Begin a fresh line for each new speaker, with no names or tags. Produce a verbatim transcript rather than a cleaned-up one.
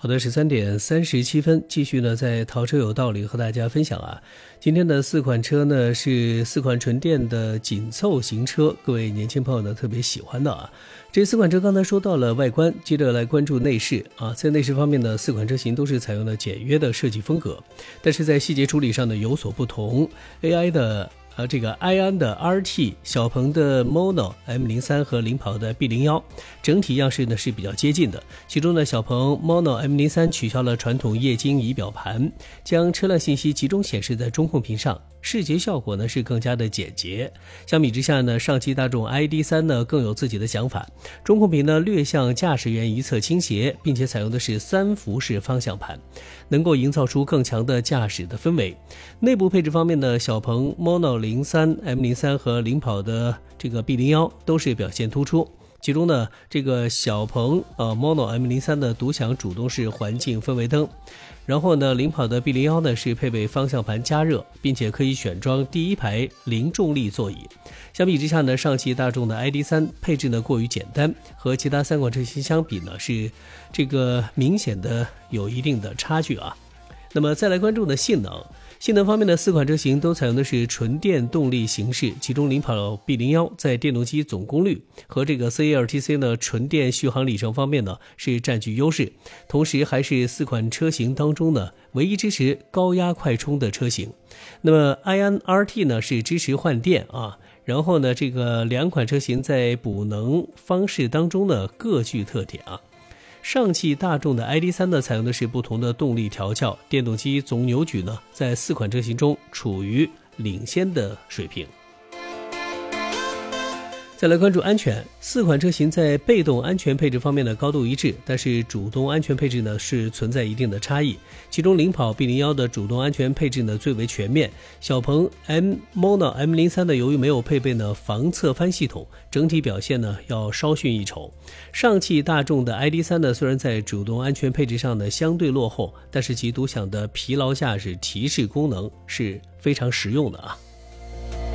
好的，十三点三十七分，继续呢在淘车有道理和大家分享啊。今天的四款车呢是四款纯电的紧凑型车，各位年轻朋友呢特别喜欢的啊。这四款车刚才说到了外观，接着来关注内饰啊。在内饰方面呢，四款车型都是采用了简约的设计风格，但是在细节处理上呢有所不同。A I 的呃，这个埃安的 R T、小鹏的 Mono M 零三 和领跑的 B 零一， 整体样式呢是比较接近的。其中呢，小鹏 Mono M 零三 取消了传统液晶仪表盘，将车辆信息集中显示在中控屏上，视觉效果呢是更加的简洁。相比之下呢，上汽大众 I D 三 呢更有自己的想法，中控屏呢略向驾驶员一侧倾斜，并且采用的是三幅式方向盘，能够营造出更强的驾驶的氛围。内部配置方面呢，小鹏 Mono 零三 M 零三 和领跑的这个 B 零一 都是表现突出。其中呢，这个小鹏呃 Mono M 零三 的独享主动式环境氛围灯，然后呢，领跑的 B 零一 呢是配备方向盘加热，并且可以选装第一排零重力座椅。相比之下呢，上汽大众的 I D 三 配置呢过于简单，和其他三款车型相比呢是这个明显的有一定的差距啊。那么再来关注的性能。性能方面的四款车型都采用的是纯电动力形式，其中领跑 B 零一 在电动机总功率和这个 C E L T C 呢纯电续航里程方面呢是占据优势，同时还是四款车型当中呢唯一支持高压快充的车型。那么埃安 R T 呢是支持换电啊，然后呢这个两款车型在补能方式当中呢各具特点啊。上汽大众的 I D 三 呢，采用的是不同的动力调教，电动机总扭矩呢，在四款车型中处于领先的水平。再来关注安全，四款车型在被动安全配置方面的高度一致，但是主动安全配置呢是存在一定的差异。其中领跑 B 零一 的主动安全配置呢最为全面，小鹏 M Mono M 零三 呢由于没有配备呢防侧翻系统，整体表现呢要稍逊一筹。上汽大众的 I D 三 呢虽然在主动安全配置上呢相对落后，但是其独享的疲劳驾驶提示功能是非常实用的啊。